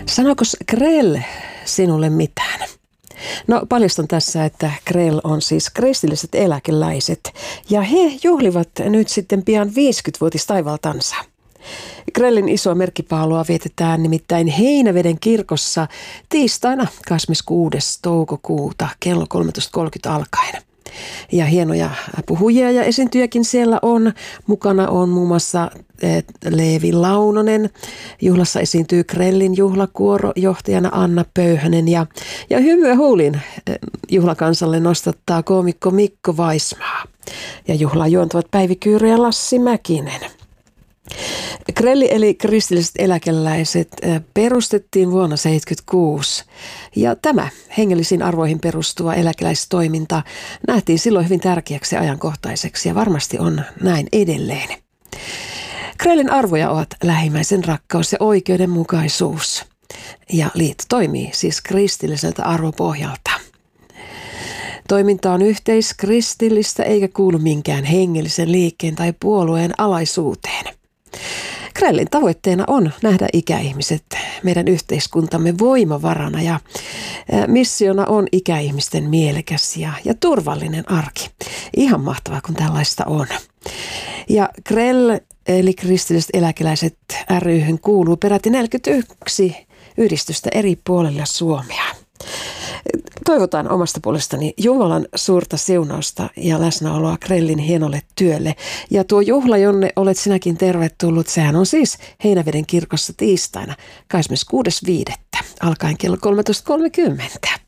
Sanokos Krell sinulle mitään? No paljastan tässä, että Krell on siis kristilliset eläkeläiset ja he juhlivat nyt sitten pian 50-vuotis taivaltansa. Krellin isoa merkkipaalua vietetään nimittäin Heinäveden kirkossa tiistaina 26. toukokuuta kello 13.30 alkaen. Ja hienoja puhujia ja esiintyjäkin siellä on. Mukana on muun muassa Leevi Launonen. Juhlassa esiintyy Krellin juhlakuoro johtajana Anna Pöyhönen. Ja hymyä huulin juhlakansalle nostattaa koomikko Mikko Vaismaa. Ja juhlaa juontavat Päivi Kyyrö ja Lassi Mäkinen. Krelli eli kristilliset eläkeläiset perustettiin vuonna 1976 ja tämä hengellisiin arvoihin perustuva eläkeläistoiminta nähtiin silloin hyvin tärkeäksi ja ajankohtaiseksi ja varmasti on näin edelleen. Krellin arvoja ovat lähimmäisen rakkaus ja oikeudenmukaisuus ja liitto toimii siis kristilliseltä arvopohjalta. Toiminta on yhteiskristillistä eikä kuulu minkään hengellisen liikkeen tai puolueen alaisuuteen. Krellin tavoitteena on nähdä ikäihmiset meidän yhteiskuntamme voimavarana ja missiona on ikäihmisten mielekäs ja turvallinen arki. Ihan mahtavaa, kun tällaista on. Ja Krell eli kristilliset eläkeläiset ry:hyn kuuluu peräti 41 yhdistystä eri puolilla Suomea. Toivotaan omasta puolestani Jumalan suurta siunausta ja läsnäoloa Krellin hienolle työlle. Ja tuo juhla, jonne olet sinäkin tervetullut, sehän on siis Heinäveden kirkossa tiistaina 26.5. alkaen kello 13.30.